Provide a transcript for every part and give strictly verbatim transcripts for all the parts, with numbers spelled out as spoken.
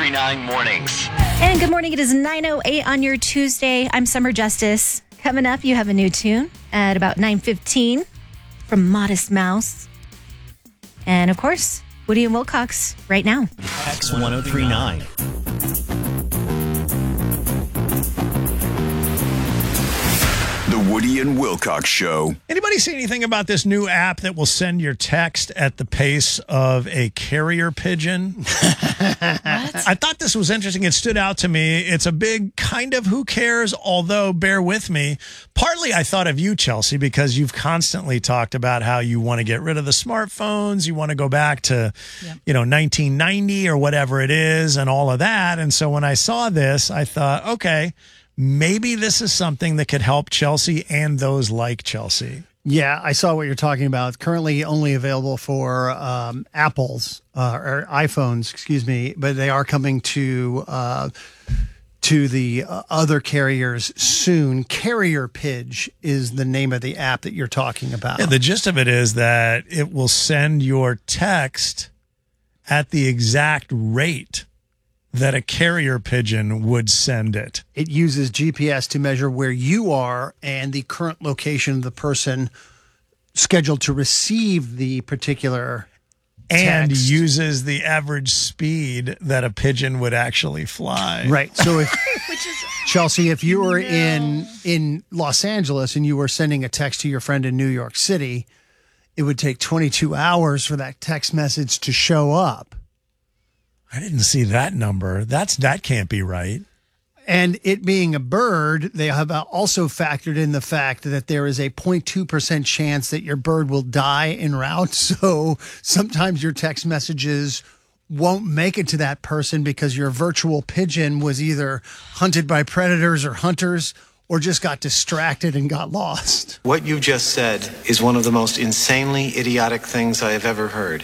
three nine Mornings. And good morning. It is nine oh eight on your Tuesday. I'm Summer Justice. Coming up, you have a new tune at about nine fifteen from Modest Mouse. And of course, Woody and Wilcox right now. X ten thirty-nine. The Woody and Wilcox Show. Anybody see anything about this new app that will send your text at the pace of a carrier pigeon? What? I thought this was interesting. It stood out to me. It's a big kind of who cares, although bear with me. Partly I thought of you, Chelsea, because you've constantly talked about how you want to get rid of the smartphones. You want to go back to, yep. you know, nineteen ninety or whatever it is and all of that. And so when I saw this, I thought, okay, maybe this is something that could help Chelsea and those like Chelsea. Yeah, I saw what you're talking about. It's currently only available for um, Apple's uh, or iPhones, excuse me, but they are coming to uh, to the uh, other carriers soon. Carrier Pidge is the name of the app that you're talking about. Yeah, the gist of it is that it will send your text at the exact rate that a carrier pigeon would send it. It uses G P S to measure where you are and the current location of the person scheduled to receive the particular and text. Uses the average speed that a pigeon would actually fly. Right. So if Which is Chelsea, if you were No. in in Los Angeles and you were sending a text to your friend in New York City, it would take twenty-two hours for that text message to show up. I didn't see that number. That's that can't be right. And it being a bird, they have also factored in the fact that there is a zero point two percent chance that your bird will die en route. So sometimes your text messages won't make it to that person because your virtual pigeon was either hunted by predators or hunters or just got distracted and got lost. What you just said is one of the most insanely idiotic things I have ever heard.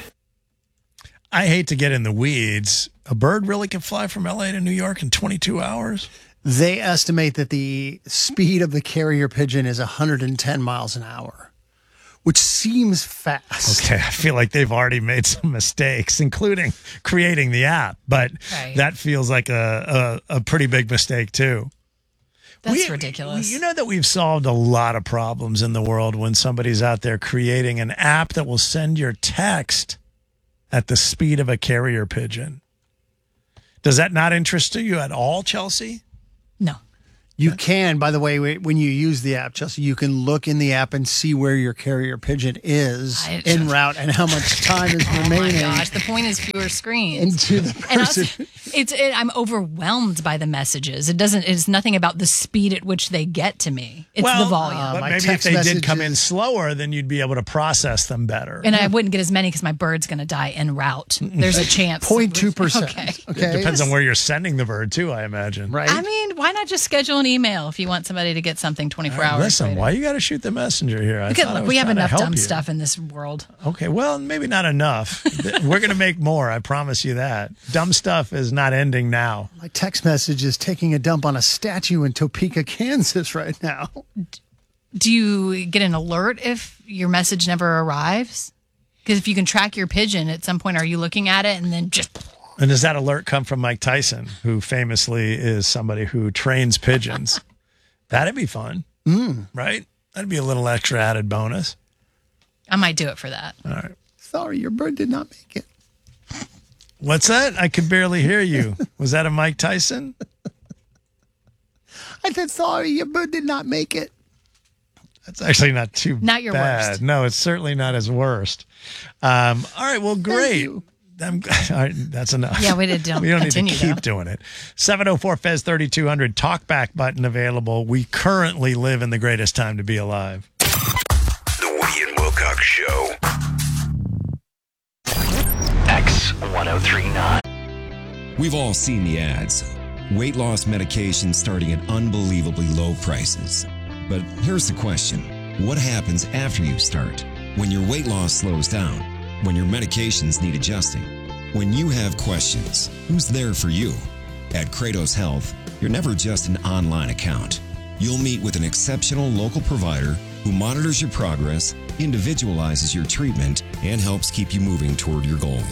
I hate to get in the weeds. A bird really can fly from L A to New York in twenty-two hours? They estimate that the speed of the carrier pigeon is one hundred ten miles an hour, which seems fast. Okay, I feel like they've already made some mistakes, including creating the app, but Right. that feels like a, a, a pretty big mistake too. That's We- ridiculous. You know that we've solved a lot of problems in the world when somebody's out there creating an app that will send your text at the speed of a carrier pigeon. Does that not interest you at all, Chelsea? No. You can, by the way, when you use the app, Chelsea, you can look in the app and see where your carrier pigeon is I- en route and how much time is Oh my remaining gosh, the point is fewer screens. into the And person. also, it's it, I'm overwhelmed by the messages. It doesn't. It's nothing about the speed at which they get to me. It's well, the volume, uh, but my maybe if text they did come in messages- slower, then you'd be able to process them better. and I wouldn't get as many because my bird's going to die en route. There's a chance. zero point two percent. Okay. Okay. Depends on where you're sending the bird, too, I imagine. Right. I mean, why not just schedule an email if you want somebody to get something twenty-four hours Listen, later? why you got to shoot the messenger here? I Because, thought I look, was we have trying to enough help dumb you. stuff in this world. Okay, well, maybe not enough. We're going to make more. I promise you that. Dumb stuff is not ending now. My text message is taking a dump on a statue in Topeka, Kansas right now. Do you get an alert if your message never arrives? Because if you can track your pigeon, at some point, are you looking at it and then just... And does that alert come from Mike Tyson, who famously is somebody who trains pigeons? That'd be fun, Mm. right? That'd be a little extra added bonus. I might do it for that. All right. Sorry, your bird did not make it. What's that? I could barely hear you. Was that a Mike Tyson? I said, sorry, your bird did not make it. That's actually not too Not your bad. worst. No, it's certainly not his worst. Um, all right, well, great. you. I'm, all right, that's enough. Yeah, we did- don't we don't continue, need to keep though. doing it. seven oh four F E Z thirty-two hundred talkback button available. We currently live in the greatest time to be alive. The Woody and Wilcox Show. X ten thirty-nine. We've all seen the ads. Weight loss medications starting at unbelievably low prices. But here's the question. What happens after you start? When your weight loss slows down? When your medications need adjusting? When you have questions, who's there for you? At Kratos Health, you're never just an online account. You'll meet with an exceptional local provider who monitors your progress, individualizes your treatment, and helps keep you moving toward your goals.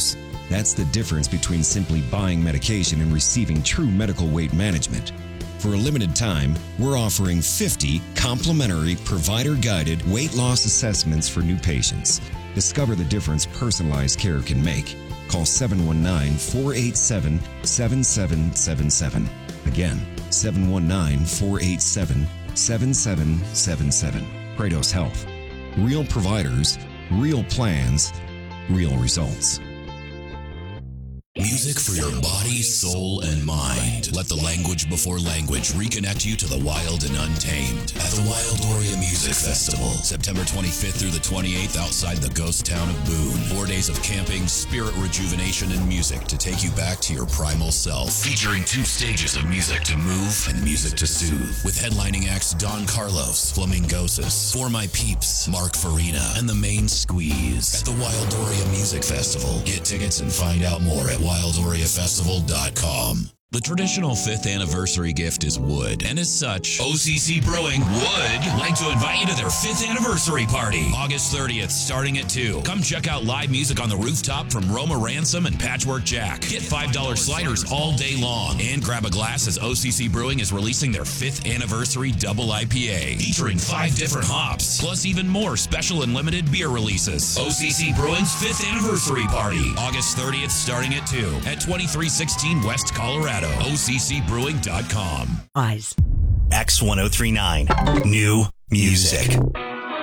That's the difference between simply buying medication and receiving true medical weight management. For a limited time, we're offering fifty complimentary provider-guided weight loss assessments for new patients. Discover the difference personalized care can make. Call seven one nine, four eight seven, seven seven seven seven. Again, seven one nine, four eight seven, seven seven seven seven. Kratos Health. Real providers, real plans, real results. Music for your body, soul, and mind. Let the language before language reconnect you to the wild and untamed at the Wildoria Music Festival, September twenty-fifth through the twenty-eighth outside the ghost town of Boone. Four days of camping, spirit rejuvenation, and music to take you back to your primal self. Featuring two stages of music to move and music to soothe. With headlining acts Don Carlos, Flamingosis, For My Peeps, Mark Farina, and the Main Squeeze. At the Wildoria Music Festival. Get tickets and find out more at wildoria festival dot com. The traditional fifth anniversary gift is wood, and as such, O C C Brewing would like to invite you to their fifth anniversary party, August thirtieth, starting at two. Come check out live music on the rooftop from Roma Ransom and Patchwork Jack. Get five dollar sliders all day long, and grab a glass as O C C Brewing is releasing their fifth anniversary double I P A, featuring five different hops, plus even more special and limited beer releases. O C C Brewing's fifth anniversary party, August thirtieth, starting at two, at twenty-three sixteen West Colorado. O C C brewing dot com. Eyes. X ten thirty-nine. New music.